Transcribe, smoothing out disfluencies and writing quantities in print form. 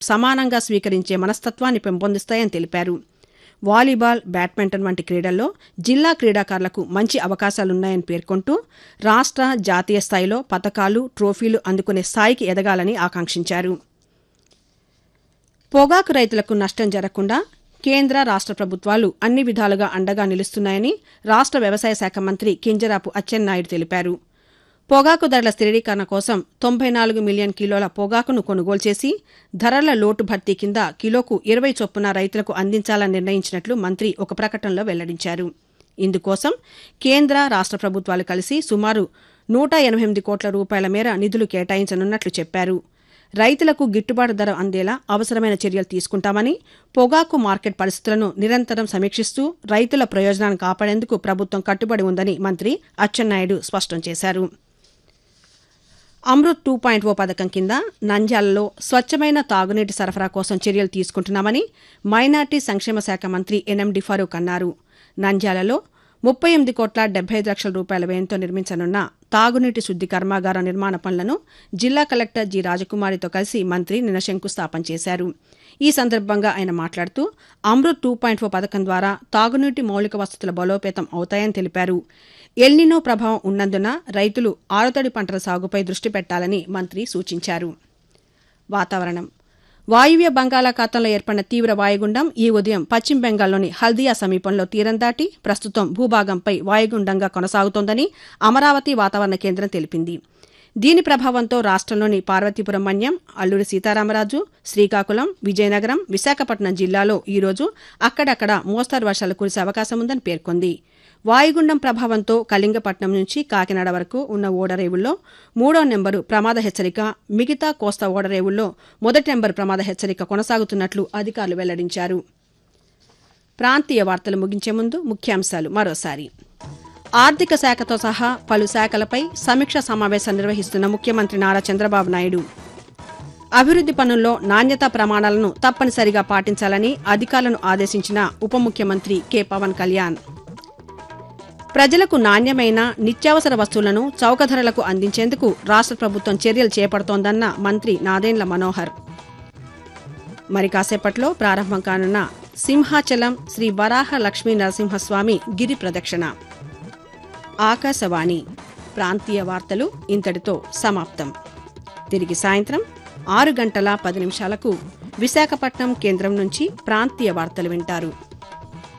సమానంగా స్వీకరించే మనస్తత్వాన్ని పెంపొందిస్తాయని తెలిపారు. వాలీబాల్, బ్యాడ్మింటన్ వంటి క్రీడల్లో జిల్లా క్రీడాకారులకు మంచి అవకాశాలున్నాయని పేర్కొంటూ రాష్ట్ర, జాతీయ స్థాయిలో పతకాలు, ట్రోఫీలు అందుకునే స్థాయికి ఎదగాలని ఆకాంక్షించారు. పొగాకు రైతులకు నష్టం జరగకుండా కేంద్ర, రాష్ట్ర ప్రభుత్వాలు అన్ని విధాలుగా అండగా నిలుస్తున్నాయని రాష్ట్ర వ్యవసాయ శాఖ మంత్రి కింజరాపు అచ్చెన్నాయుడు తెలిపారు. పొగాకు ధరల స్థిరీకరణ కోసం 94 మిలియన్ కిలోల పొగాకును కొనుగోలు చేసి ధరల లోటు భర్తీ కింద కిలోకు 20 చొప్పున రైతులకు అందించాలని నిర్ణయించినట్లు మంత్రి ఒక ప్రకటనలో వెల్లడించారు. ఇందుకోసం కేంద్ర, రాష్ట్ర ప్రభుత్వాలు కలిసి సుమారు 188 కోట్ల రూపాయల మేర నిధులు కేటాయించనున్నట్లు చెప్పారు. రైతులకు గిట్టుబాటు ధర అందేలా అవసరమైన చర్యలు తీసుకుంటామని, పొగాకు మార్కెట్ పరిస్థితులను నిరంతరం సమీక్షిస్తూ రైతుల ప్రయోజనాన్ని కాపాడేందుకు ప్రభుత్వం కట్టుబడి ఉందని మంత్రి అచ్చెన్నాయుడు స్పష్టం చేశారు. అమృత్ 2.0 పథకం కింద నంద్యాలలో స్వచ్ఛమైన తాగునీటి సరఫరా కోసం చర్యలు తీసుకుంటున్నామని మైనార్టీ సంక్షేమ శాఖ మంత్రి ఎన్ఎండి ఫరూక్ అన్నారు. నంద్యాలలో 38 కోట్ల 75 లక్షల రూపాయల వ్యయంతో నిర్మించనున్న తాగునీటి శుద్ది కర్మాగారం నిర్మాణ పనులను జిల్లా కలెక్టర్ జి రాజకుమారితో కలిసి మంత్రి నిన్న శంకుస్థాపన చేశారు. ఈ సందర్భంగా ఆయన మాట్లాడుతూ అమృత్ 2.0 పథకం ద్వారా తాగునీటి మౌలిక వసతుల బలోపేతం అవుతాయని తెలిపారు. ఎల్నినో ప్రభావం ఉన్నందున రైతులు ఆరుతడి పంటల సాగుపై దృష్టి పెట్టాలని మంత్రి సూచించారు. వాతావరణం. వాయువ్య బంగాళాఖాతంలో ఏర్పడిన తీవ్ర వాయుగుండం ఈ ఉదయం పశ్చిమ బెంగాల్లోని హల్దియా సమీపంలో తీరం దాటి ప్రస్తుతం భూభాగంపై వాయుగుండంగా కొనసాగుతోందని అమరావతి వాతావరణ కేంద్రం తెలిపింది. దీని ప్రభావంతో రాష్ట్రంలోని పార్వతీపురం మన్యం, అల్లూరి సీతారామరాజు, శ్రీకాకుళం, విజయనగరం, విశాఖపట్నం జిల్లాలో ఈరోజు అక్కడక్కడ మోస్తరు వర్షాలు కురిసే అవకాశం ఉందని పేర్కొంది. వాయుగుండం ప్రభావంతో కళింగపట్నం నుంచి కాకినాడ వరకు ఉన్న ఓడరేవుల్లో 3వ నెంబరు ప్రమాద హెచ్చరిక, మిగతా కోస్తా ఓడరేవుల్లో 1వ నెంబరు ప్రమాద హెచ్చరిక కొనసాగుతున్నట్లు అధికారులు వెల్లడించారు. ప్రాంతీయ వార్తలు ముగించే ముందు ముఖ్యాంశాలు మరోసారి. ఆర్థిక శాఖతో సహా పలు శాఖలపై సమీక్ష సమావేశం నిర్వహిస్తున్న ముఖ్యమంత్రి నారా చంద్రబాబు నాయుడు అభివృద్ది పనుల్లో నాణ్యతా ప్రమాణాలను తప్పనిసరిగా పాటించాలని అధికారులను ఆదేశించిన ఉప ముఖ్యమంత్రి కె పవన్ కళ్యాణ్. ప్రజలకు నాణ్యమైన నిత్యావసర వస్తువులను చౌక ధరలకు అందించేందుకు రాష్ట్ర ప్రభుత్వం చర్యలు చేపడుతోందన్న మంత్రి నాదెండ్ల మనోహర్. మరి కాసేపట్లో ప్రారంభం కానున్న సింహాచలం శ్రీ వరాహ లక్ష్మీ నరసింహస్వామి గిరి ప్రదక్షిణ. ఆకాశవాణి ప్రాంతీయ వార్తలు ఇంతటితో సమాప్తం. తిరిగి సాయంత్రం 6 గంటల 10 నిమిషాలకు విశాఖపట్నం కేంద్రం నుంచి ప్రాంతీయ వార్తలు వింటారు.